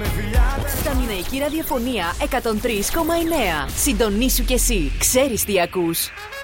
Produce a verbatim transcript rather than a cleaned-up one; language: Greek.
Σταμιναϊκή ραδιοφωνία εκατόν τρία κόμμα εννέα. Συντονίσου κι εσύ. Ξέρεις τι ακούς.